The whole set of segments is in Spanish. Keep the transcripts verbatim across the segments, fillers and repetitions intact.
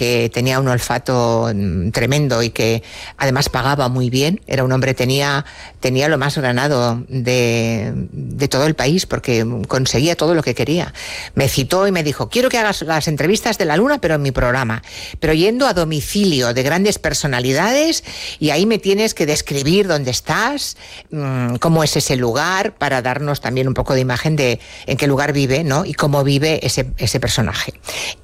que tenía un olfato tremendo y que además pagaba muy bien. Era un hombre, tenía, tenía lo más ganado de, de todo el país porque conseguía todo lo que quería. Me citó y me dijo, quiero que hagas las entrevistas de la Luna, pero en mi programa, pero yendo a domicilio de grandes personalidades, y ahí me tienes que describir dónde estás, cómo es ese lugar, para darnos también un poco de imagen de en qué lugar vive, ¿no? Y cómo vive ese, ese personaje.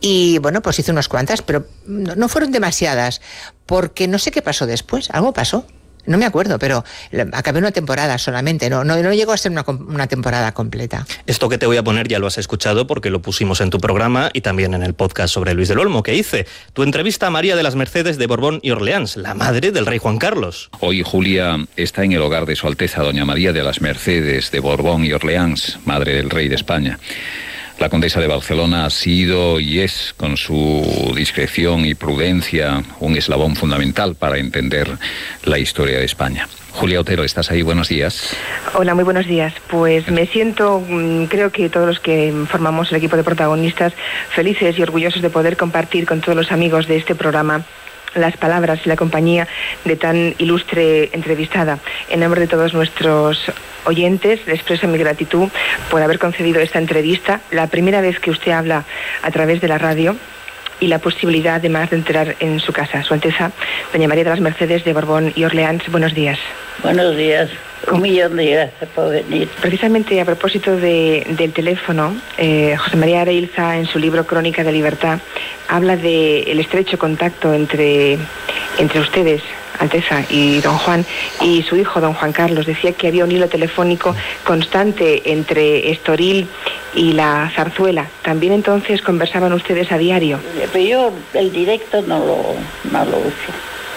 Y bueno, pues hice unas cuantas, pero no fueron demasiadas, porque no sé qué pasó después. Algo pasó. No me acuerdo, pero acabé una temporada solamente, no, no, no llegó a ser una, una temporada completa. Esto que te voy a poner ya lo has escuchado porque lo pusimos en tu programa y también en el podcast sobre Luis del Olmo que hice. Tu entrevista a María de las Mercedes de Borbón y Orleans, la madre del rey Juan Carlos. Hoy Julia está en el hogar de Su Alteza Doña María de las Mercedes de Borbón y Orleans, madre del rey de España. La condesa de Barcelona ha sido y es, con su discreción y prudencia, un eslabón fundamental para entender la historia de España. Julia Otero, ¿estás ahí? Buenos días. Hola, muy buenos días. Pues me siento, creo que todos los que formamos el equipo de protagonistas, felices y orgullosos de poder compartir con todos los amigos de este programa las palabras y la compañía de tan ilustre entrevistada. En nombre de todos nuestros oyentes, le expreso mi gratitud por haber concedido esta entrevista, la primera vez que usted habla a través de la radio, y la posibilidad además de entrar en su casa. Su Alteza, Doña María de las Mercedes de Borbón y Orleans, buenos días. Buenos días. Un millón de gracias por venir. Precisamente a propósito de, del teléfono, eh, José María Areilza, en su libro Crónica de Libertad, habla del estrecho contacto entre, entre ustedes, Alteza, y don Juan, y su hijo, don Juan Carlos. Decía que había un hilo telefónico constante entre Estoril y la Zarzuela. ¿También entonces conversaban ustedes a diario? Pero yo el directo no lo, no lo uso.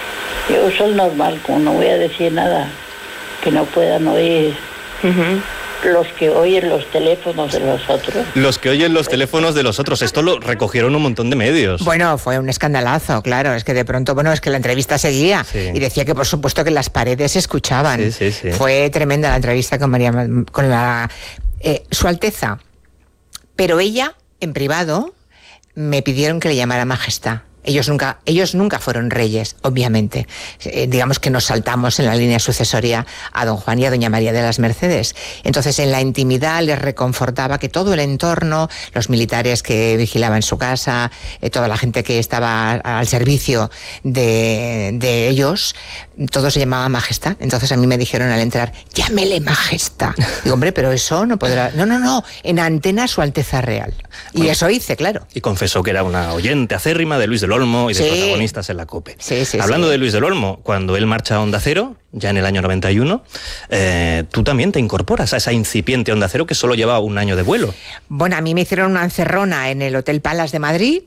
Yo uso el normal, como no voy a decir nada que no puedan oír. Uh-huh. Los que oyen los teléfonos de los otros. Los que oyen los teléfonos de los otros. Esto lo recogieron un montón de medios. Bueno, fue un escandalazo, claro. Es que de pronto, bueno, es que la entrevista seguía. Sí. Y decía que por supuesto que las paredes se escuchaban. Sí, sí, sí. Fue tremenda la entrevista con María, con la eh, Su Alteza. Pero ella, en privado, me pidieron que le llamara Majestad. Ellos nunca, ellos nunca fueron reyes, obviamente. Eh, digamos que nos saltamos en la línea sucesoria a don Juan y a doña María de las Mercedes. Entonces, en la intimidad les reconfortaba que todo el entorno, los militares que vigilaban su casa, eh, toda la gente que estaba al servicio de, de ellos, todo se llamaba Majestad. Entonces a mí me dijeron al entrar, llámele Majestad. Digo, hombre, pero eso no podrá... No, no, no, en antena Su Alteza Real. Y bueno, eso hice, claro. Y confesó que era una oyente acérrima de Luis del Olmo y de sí. protagonistas en la COPE. Sí, sí, Hablando sí. de Luis del Olmo, cuando él marcha a Onda Cero, ya en el año noventa y uno, eh, tú también te incorporas a esa incipiente Onda Cero que solo llevaba un año de vuelo. Bueno, a mí me hicieron una encerrona en el Hotel Palace de Madrid,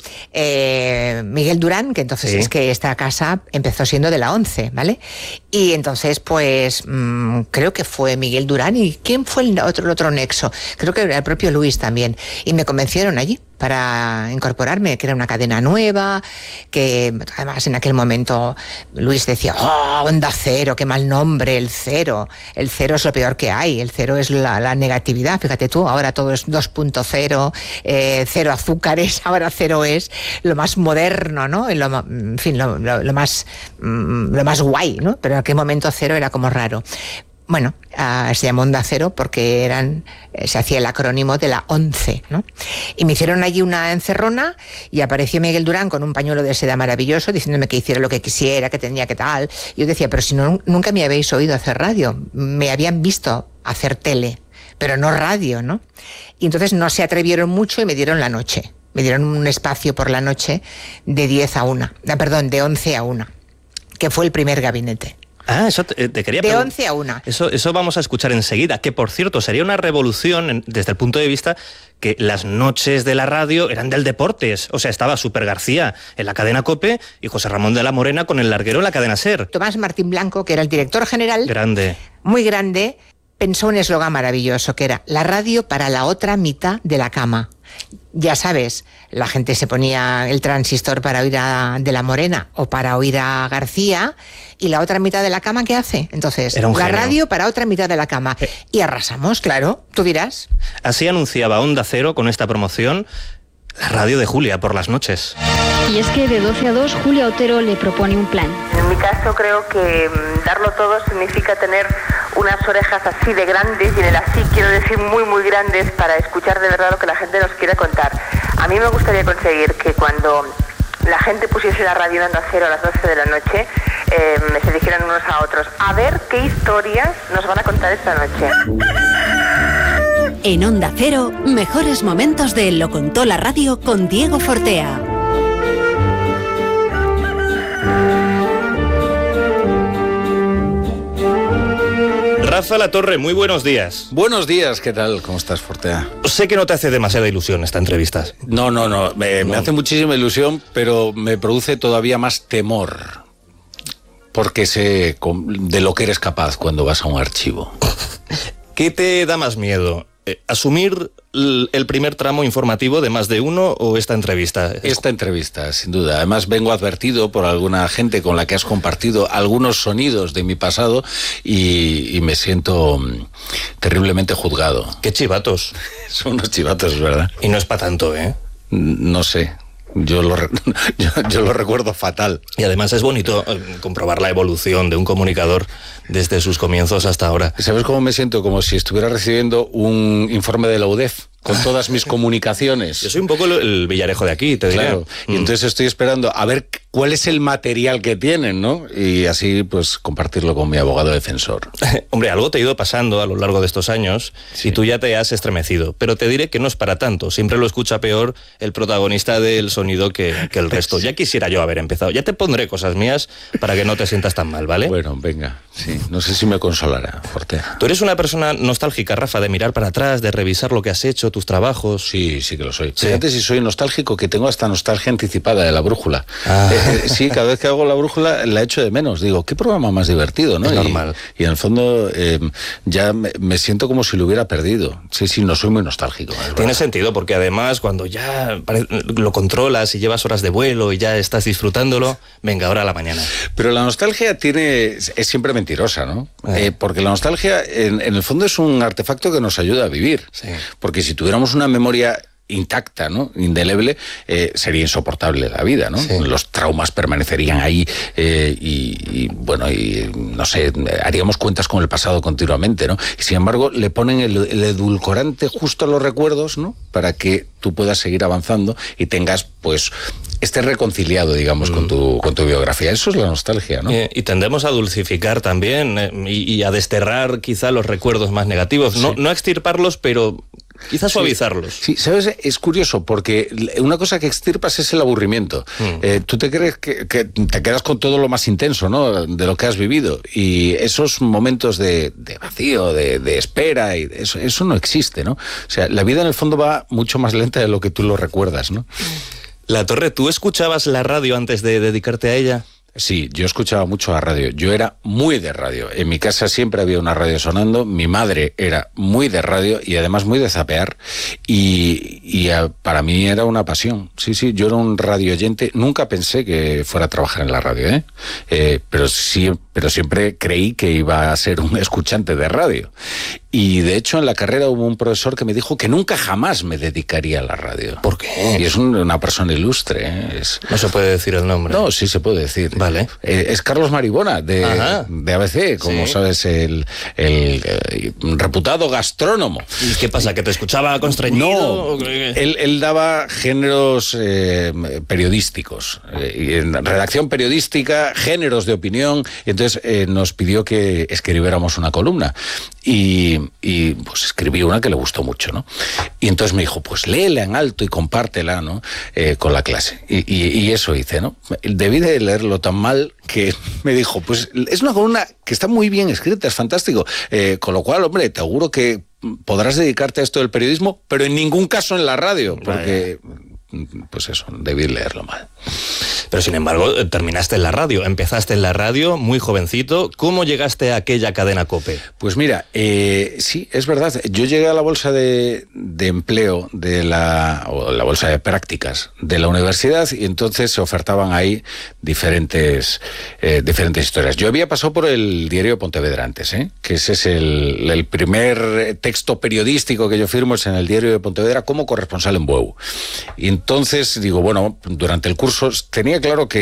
eh, Miguel Durán, que entonces sí. es que esta casa empezó siendo de la ONCE, ¿vale? Y entonces, pues, mmm, creo que fue Miguel Durán. ¿Y quién fue el otro, el otro nexo? Creo que era el propio Luis también. Y me convencieron allí para incorporarme, que era una cadena nueva, que además en aquel momento Luis decía, ¡oh, Onda Cero, qué mal nombre, el cero! El cero es lo peor que hay, el cero es la, la negatividad, fíjate tú, ahora todo es dos punto cero, eh, cero azúcares, ahora cero es lo más moderno, ¿no? En, lo, en fin, lo, lo, lo, más, lo más guay, ¿no? Pero en aquel momento cero era como raro. Bueno, uh, se llamó Onda Cero porque eran, eh, se hacía el acrónimo de la ONCE, ¿no? Y me hicieron allí una encerrona y apareció Miguel Durán con un pañuelo de seda maravilloso diciéndome que hiciera lo que quisiera, que tenía que tal. Y yo decía, pero si no, nunca me habéis oído hacer radio, me habían visto hacer tele, pero no radio, ¿no? Y entonces no se atrevieron mucho y me dieron la noche. Me dieron un espacio por la noche de diez a una, perdón, de once a una, que fue el primer gabinete. Ah, eso te, te quería preguntar. De once a una. Eso, eso vamos a escuchar enseguida, que por cierto sería una revolución en, desde el punto de vista que las noches de la radio eran del Deportes. O sea, estaba Super García en la cadena COPE y José Ramón de la Morena con el larguero en la cadena SER. Tomás Martín Blanco, que era el director general. Grande. Muy grande, pensó un eslogan maravilloso que era la radio para la otra mitad de la cama. Ya sabes, la gente se ponía el transistor para oír a De la Morena o para oír a García, y la otra mitad de la cama, ¿qué hace? Entonces, la genio. Radio para otra mitad de la cama. Y arrasamos, claro, tú dirás. Así anunciaba Onda Cero con esta promoción La radio de Julia por las noches. Y es que de doce a dos Julia Otero le propone un plan. En mi caso creo que darlo todo significa tener unas orejas así de grandes, y en el así quiero decir muy muy grandes, para escuchar de verdad lo que la gente nos quiere contar. A mí me gustaría conseguir que cuando la gente pusiese la radio en Onda Cero a las doce de la noche, eh, se dijeran unos a otros: a ver qué historias nos van a contar esta noche. En Onda Cero, mejores momentos de Lo contó la radio con Diego Fortea. Rafa Latorre, muy buenos días. Buenos días, ¿qué tal? ¿Cómo estás, Fortea? Sé que no te hace demasiada ilusión esta entrevista. No, no, no, me, no. me hace muchísima ilusión, pero me produce todavía más temor, porque sé de lo que eres capaz cuando vas a un archivo. ¿Qué te da más miedo? ¿Asumir el primer tramo informativo de Más de Uno o esta entrevista? Esta entrevista, sin duda. Además, vengo advertido por alguna gente con la que has compartido algunos sonidos de mi pasado y, y me siento terriblemente juzgado. ¡Qué chivatos! Son unos chivatos, ¿verdad? Y no es para tanto, ¿eh? No sé. Yo lo, yo, yo lo recuerdo fatal. Y además es bonito comprobar la evolución de un comunicador desde sus comienzos hasta ahora. ¿Sabes cómo me siento? Como si estuviera recibiendo un informe de la U D E F con todas mis comunicaciones. Yo soy un poco el Villarejo de aquí, te diré. Claro. Y mm. entonces estoy esperando a ver cuál es el material que tienen, ¿no? Y así, pues, compartirlo con mi abogado defensor. Hombre, algo te ha ido pasando a lo largo de estos años, sí, y tú ya te has estremecido. Pero te diré que no es para tanto. Siempre lo escucha peor el protagonista del sonido que, que el resto. Sí. Ya quisiera yo haber empezado. Ya te pondré cosas mías para que no te sientas tan mal, ¿vale? Bueno, venga. Sí, no sé si me consolará, Fortea. Tú eres una persona nostálgica, Rafa, de mirar para atrás, de revisar lo que has hecho, tus trabajos. Sí, sí que lo soy. Sí. Fíjate si soy nostálgico, que tengo hasta nostalgia anticipada de la brújula. Ah. Eh, eh, sí, cada vez que hago la brújula la echo de menos. Digo, qué programa más divertido, ¿no? Es normal. Y, y en el fondo eh, ya me, me siento como si lo hubiera perdido. Sí, sí, no soy muy nostálgico. Tiene sentido, porque además cuando ya lo controlas y llevas horas de vuelo y ya estás disfrutándolo, venga, ahora a la mañana. Pero la nostalgia tiene es siempre mentirosa, ¿no? Eh. Eh, porque la nostalgia en, en el fondo es un artefacto que nos ayuda a vivir. Sí. Porque si tuviéramos una memoria intacta, ¿no? Indeleble, eh, sería insoportable la vida, ¿no? Sí. Los traumas permanecerían ahí eh, y, y, bueno, y no sé, haríamos cuentas con el pasado continuamente, ¿no? Y sin embargo, le ponen el, el edulcorante justo a los recuerdos, ¿no? Para que tú puedas seguir avanzando y tengas, pues, estés reconciliado, digamos, mm. con tu con tu biografía. Eso es la nostalgia, ¿no? Eh, y tendemos a dulcificar también eh, y, y a desterrar quizá los recuerdos más negativos. Sí. No, no a extirparlos, pero quizás suavizarlos. Sí, sí, ¿sabes? Es curioso, porque una cosa que extirpas es el aburrimiento. Mm. Eh, tú te crees que, que te quedas con todo lo más intenso, ¿no? De lo que has vivido. Y esos momentos de, de vacío, de, de espera, y eso, eso no existe, ¿no? O sea, la vida en el fondo va mucho más lenta de lo que tú lo recuerdas, ¿no? Latorre, ¿tú escuchabas la radio antes de dedicarte a ella? Sí, yo escuchaba mucho la radio. Yo era muy de radio. En mi casa siempre había una radio sonando. Mi madre era muy de radio y además muy de zapear. Y, y a, para mí era una pasión. Sí, sí, yo era un radioyente. Nunca pensé que fuera a trabajar en la radio, ¿eh? eh pero, sí, pero siempre creí que iba a ser un escuchante de radio. Y de hecho en la carrera hubo un profesor que me dijo que nunca jamás me dedicaría a la radio. ¿Por qué? Y es un, una persona ilustre, ¿eh? Es... No se puede decir el nombre. No, sí se puede decir. Vale. Eh, es Carlos Maribona, de, de A B C, como sí. sabes, el, el, el reputado gastrónomo. ¿Y qué pasa? ¿Que te escuchaba constreñido? No, él, él daba géneros eh, periodísticos. Eh, en redacción periodística, géneros de opinión. Y entonces eh, nos pidió que escribiéramos una columna. Y, y pues escribí una que le gustó mucho, ¿no? Y entonces me dijo, pues léela en alto y compártela, ¿no? Eh, con la clase. Y, y, y eso hice, ¿no? Debí de leerlo tan mal que me dijo, pues es una columna que está muy bien escrita, es fantástico. Eh, con lo cual, hombre, te auguro que podrás dedicarte a esto del periodismo, pero en ningún caso en la radio, porque... Vaya. Pues eso, debí leerlo mal. Pero sin embargo, terminaste en la radio, empezaste en la radio muy jovencito. ¿Cómo llegaste a aquella cadena COPE? Pues mira, eh, sí, es verdad. Yo llegué a la bolsa de, de empleo de la, o la bolsa de prácticas de la universidad y entonces se ofertaban ahí diferentes, eh, diferentes historias. Yo había pasado por el diario de Pontevedra antes, ¿eh? que ese es el, el primer texto periodístico que yo firmo, es en el diario de Pontevedra como corresponsal en Bueu. Y entonces digo, bueno, durante el curso tenía claro que